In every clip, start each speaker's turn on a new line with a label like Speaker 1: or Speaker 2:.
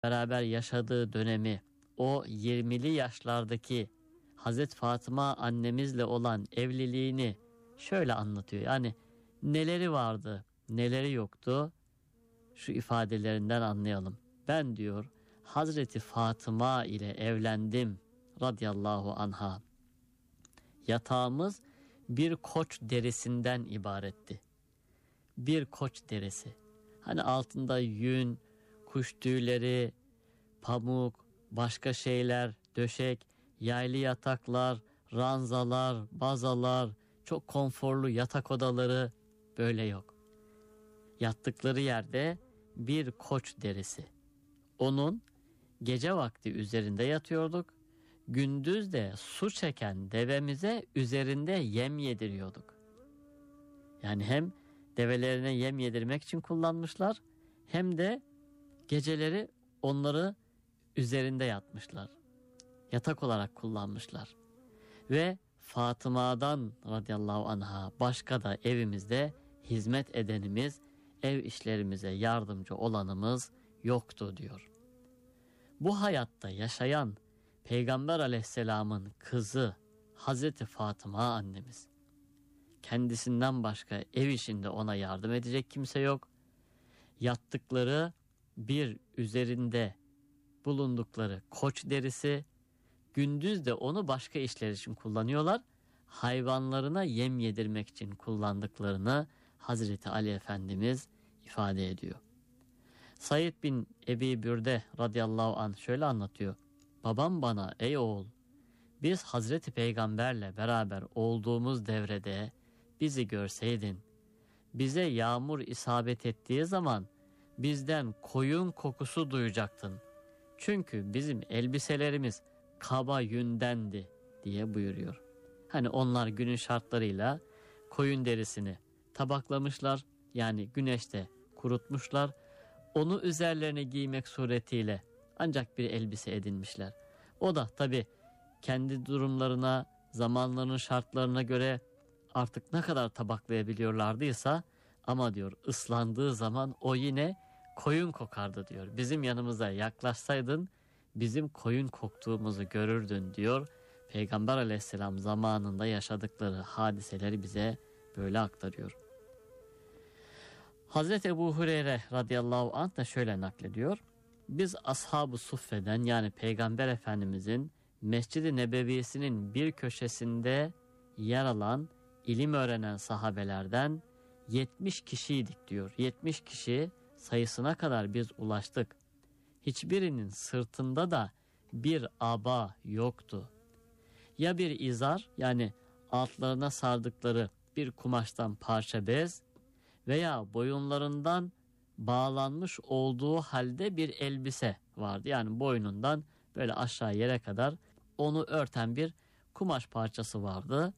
Speaker 1: beraber yaşadığı dönemi, o 20'li yaşlardaki Hazreti Fatıma annemizle olan evliliğini şöyle anlatıyor. Yani neleri vardı, neleri yoktu, şu ifadelerinden anlayalım. Ben diyor Hazreti Fatıma ile evlendim radıyallahu anha. Yatağımız bir koç derisinden ibaretti. Bir koç derisi. Hani altında yün, kuş tüyleri, pamuk, başka şeyler, döşek, yaylı yataklar, ranzalar, bazalar, çok konforlu yatak odaları böyle yok. Yattıkları yerde bir koç derisi. Onun gece vakti üzerinde yatıyorduk. Gündüz de su çeken devemize üzerinde yem yediriyorduk. Yani hem develerine yem yedirmek için kullanmışlar, hem de geceleri onları üzerinde yatmışlar. Yatak olarak kullanmışlar. Ve Fatıma'dan radıyallahu anha başka da evimizde hizmet edenimiz, ev işlerimize yardımcı olanımız yoktu diyor. Bu hayatta yaşayan Peygamber aleyhisselamın kızı Hazreti Fatıma annemiz. Kendisinden başka ev işinde ona yardım edecek kimse yok. Yattıkları bir üzerinde bulundukları koç derisi, gündüz de onu başka işler için kullanıyorlar. Hayvanlarına yem yedirmek için kullandıklarını Hazreti Ali Efendimiz ifade ediyor. Said bin Ebi Bürde radıyallahu anh şöyle anlatıyor. Babam bana, ey oğul, biz Hazreti Peygamberle beraber olduğumuz devrede bizi görseydin, bize yağmur isabet ettiği zaman bizden koyun kokusu duyacaktın. Çünkü bizim elbiselerimiz kaba yündendi diye buyuruyor. Hani onlar günün şartlarıyla koyun derisini tabaklamışlar, yani güneşte kurutmuşlar. Onu üzerlerine giymek suretiyle ancak bir elbise edinmişler. O da tabii kendi durumlarına, zamanlarının şartlarına göre artık ne kadar tabaklayabiliyorlardıysa, ama diyor ıslandığı zaman o yine koyun kokardı diyor. Bizim yanımıza yaklaşsaydın bizim koyun koktuğumuzu görürdün diyor. Peygamber aleyhisselam zamanında yaşadıkları hadiseleri bize böyle aktarıyor. Hazreti Ebu Hureyre radıyallahu anh da şöyle naklediyor. Biz Ashab-ı Suffe'den, yani Peygamber Efendimizin Mescid-i Nebevi'sinin bir köşesinde yer alan ilim öğrenen sahabelerden 70 kişiydik diyor. 70 kişi sayısına kadar biz ulaştık. Hiçbirinin sırtında da bir aba yoktu. Ya bir izar, yani altlarına sardıkları bir kumaştan parça bez veya boyunlarından bağlanmış olduğu halde bir elbise vardı. Yani boynundan böyle aşağı yere kadar onu örten bir kumaş parçası vardı.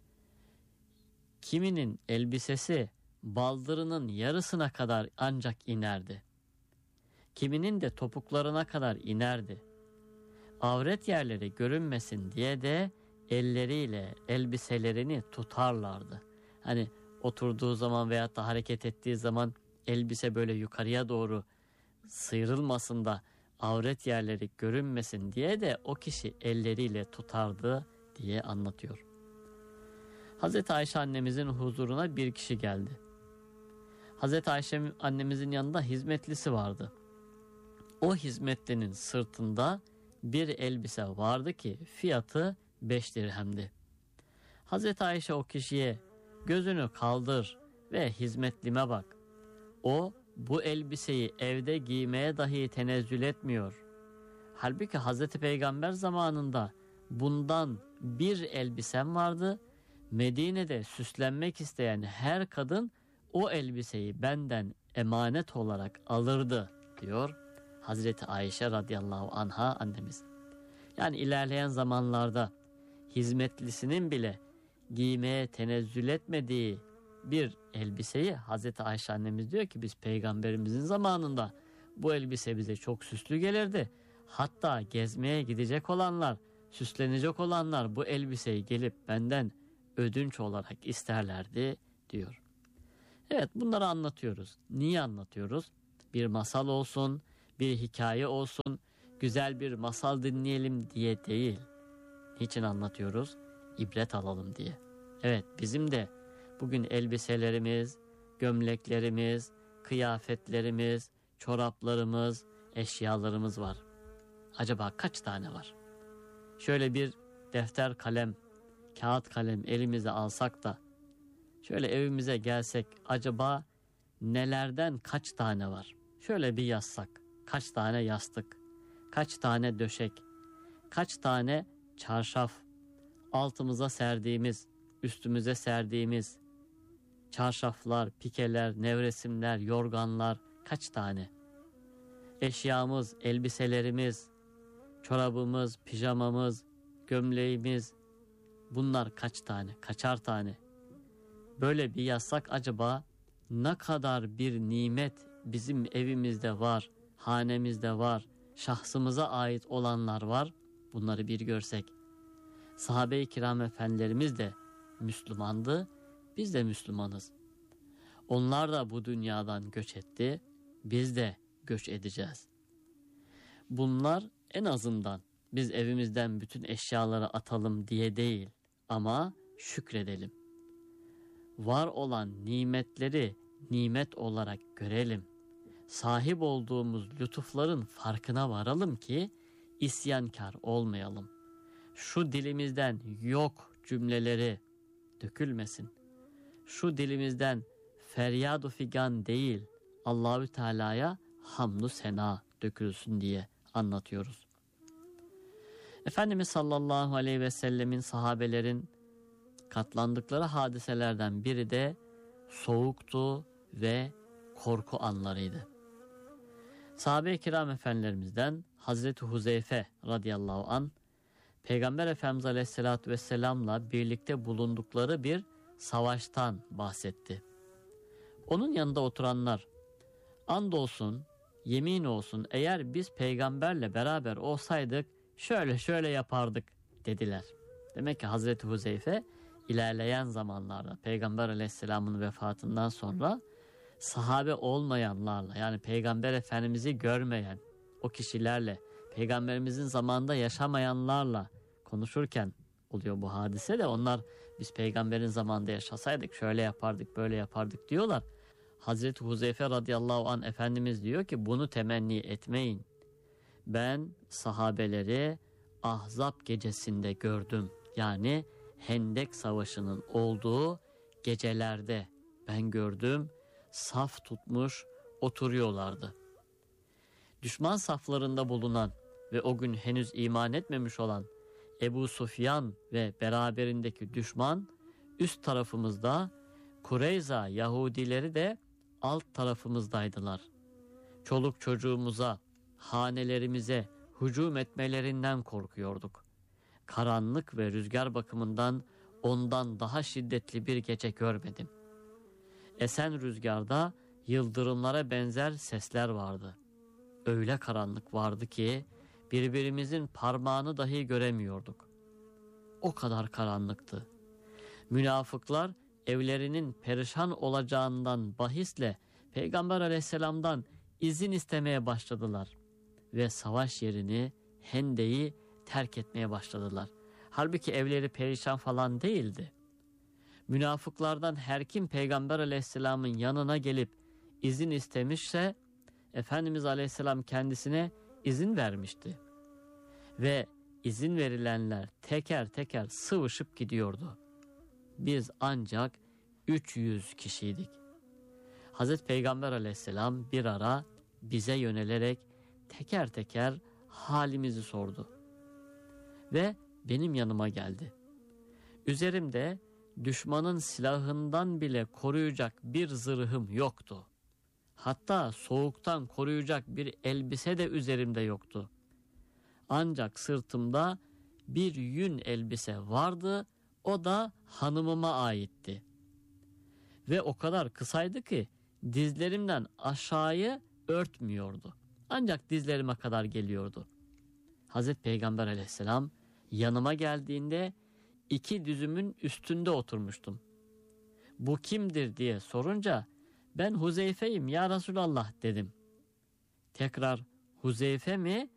Speaker 1: Kiminin elbisesi baldırının yarısına kadar ancak inerdi. Kiminin de topuklarına kadar inerdi. Avret yerleri görünmesin diye de elleriyle elbiselerini tutarlardı. Hani oturduğu zaman veyahut da hareket ettiği zaman elbise böyle yukarıya doğru sıyrılmasın da avret yerleri görünmesin diye de o kişi elleriyle tutardı diye anlatıyor. Hazreti Ayşe annemizin huzuruna bir kişi geldi. Hazreti Ayşe annemizin yanında hizmetlisi vardı. O hizmetlinin sırtında bir elbise vardı ki fiyatı 5 dirhemdi. Hazreti Ayşe o kişiye gözünü kaldır ve hizmetlime bak. O bu elbiseyi evde giymeye dahi tenezzül etmiyor. Halbuki Hazreti Peygamber zamanında bundan bir elbisem vardı. Medine'de süslenmek isteyen her kadın o elbiseyi benden emanet olarak alırdı diyor Hazreti Ayşe radıyallahu anha annemiz. Yani ilerleyen zamanlarda hizmetlisinin bile giymeye tenezzül etmediği bir elbiseyi Hazreti Ayşe annemiz diyor ki biz Peygamberimizin zamanında bu elbise bize çok süslü gelirdi. Hatta gezmeye gidecek olanlar, süslenecek olanlar bu elbiseyi gelip benden ödünç olarak isterlerdi diyor. Evet, bunları anlatıyoruz. Niye anlatıyoruz? Bir masal olsun, bir hikaye olsun, güzel bir masal dinleyelim diye değil. Niçin anlatıyoruz? İbret alalım diye. Evet, bizim de bugün elbiselerimiz, gömleklerimiz, kıyafetlerimiz, çoraplarımız, eşyalarımız var. Acaba kaç tane var? Şöyle bir defter kalem, kağıt kalem elimize alsak da şöyle evimize gelsek acaba nelerden kaç tane var? Şöyle bir yazsak. Kaç tane yastık, kaç tane döşek, kaç tane çarşaf, altımıza serdiğimiz, üstümüze serdiğimiz çarşaflar, pikeler, nevresimler, yorganlar kaç tane? Eşyamız, elbiselerimiz, çorabımız, pijamamız, gömleğimiz, bunlar kaç tane, kaçar tane? Böyle bir yazsak acaba ne kadar bir nimet bizim evimizde var, hanemizde var, şahsımıza ait olanlar var, bunları bir görsek. Sahabe-i kiram efendilerimiz de Müslümandı, biz de Müslümanız. Onlar da bu dünyadan göç etti, biz de göç edeceğiz. Bunlar en azından biz evimizden bütün eşyaları atalım diye değil ama şükredelim. Var olan nimetleri nimet olarak görelim. Sahip olduğumuz lütufların farkına varalım ki isyankar olmayalım. Şu dilimizden yok cümleleri dökülmesin. Şu dilimizden feryadu figan değil, Allahü Teala'ya hamdü sena dökülsün diye anlatıyoruz. Efendimiz sallallahu aleyhi ve sellemin, sahabelerin katlandıkları hadiselerden biri de soğuktu ve korku anlarıydı. Sahabe-i kiram efendilerimizden Hazreti Huzeyfe radıyallahu an Peygamber Efendimiz aleyhissalatü vesselamla birlikte bulundukları bir savaştan bahsetti. Onun yanında oturanlar, andolsun, yemin olsun eğer biz peygamberle beraber olsaydık şöyle şöyle yapardık dediler. Demek ki Hazreti Huzeyfe ilerleyen zamanlarda Peygamber aleyhisselamın vefatından sonra sahabe olmayanlarla, yani Peygamber Efendimiz'i görmeyen o kişilerle, Peygamberimizin zamanında yaşamayanlarla konuşurken oluyor bu hadise de, onlar biz peygamberin zamanında yaşasaydık şöyle yapardık böyle yapardık diyorlar. Hazreti Huzeyfe radıyallahu anh Efendimiz diyor ki bunu temenni etmeyin. Ben sahabeleri Ahzab gecesinde gördüm. Yani Hendek Savaşı'nın olduğu gecelerde ben gördüm, saf tutmuş oturuyorlardı. Düşman saflarında bulunan ve o gün henüz iman etmemiş olan Ebu Sufyan ve beraberindeki düşman üst tarafımızda, Kureyza Yahudileri de alt tarafımızdaydılar. Çoluk çocuğumuza, hanelerimize hücum etmelerinden korkuyorduk. Karanlık ve rüzgar bakımından ondan daha şiddetli bir gece görmedim. Esen rüzgarda yıldırımlara benzer sesler vardı. Öyle karanlık vardı ki birbirimizin parmağını dahi göremiyorduk. O kadar karanlıktı. Münafıklar evlerinin perişan olacağından bahisle Peygamber aleyhisselamdan izin istemeye başladılar ve savaş yerini, Hendek'i terk etmeye başladılar. Halbuki evleri perişan falan değildi. Münafıklardan her kim Peygamber aleyhisselamın yanına gelip izin istemişse Efendimiz aleyhisselam kendisine izin vermişti. Ve izin verilenler teker teker sıvışıp gidiyordu. Biz ancak 300 kişiydik. Hazreti Peygamber aleyhisselam bir ara bize yönelerek teker teker halimizi sordu. Ve benim yanıma geldi. Üzerimde düşmanın silahından bile koruyacak bir zırhım yoktu. Hatta soğuktan koruyacak bir elbise de üzerimde yoktu. Ancak sırtımda bir yün elbise vardı, o da hanımıma aitti. Ve o kadar kısaydı ki dizlerimden aşağıyı örtmüyordu. Ancak dizlerime kadar geliyordu. Hazreti Peygamber aleyhisselam yanıma geldiğinde 2 düzümün üstünde oturmuştum. Bu kimdir diye sorunca ben Huzeyfe'yim ya Resulallah dedim. Tekrar Huzeyfe mi